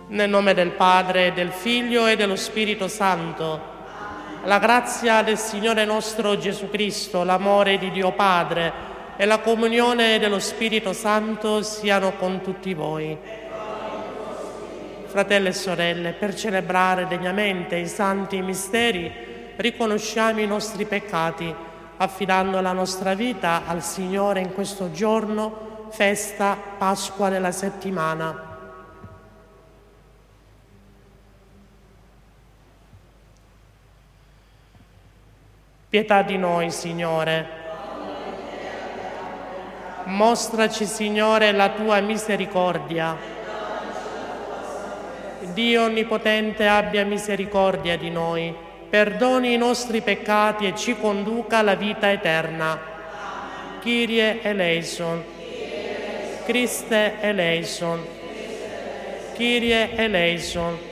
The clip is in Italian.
Nel nome del Padre, del Figlio e dello Spirito Santo. La grazia del Signore nostro Gesù Cristo, l'amore di Dio Padre e la comunione dello Spirito Santo siano con tutti voi. Fratelli e sorelle, per celebrare degnamente i santi misteri, riconosciamo i nostri peccati, affidando la nostra vita al Signore in questo giorno, festa Pasqua della settimana. Pietà di noi, Signore. Mostraci, Signore, la tua misericordia. Dio Onnipotente abbia misericordia di noi, perdoni i nostri peccati e ci conduca alla vita eterna. Kyrie eleison. Christe eleison. Kyrie eleison.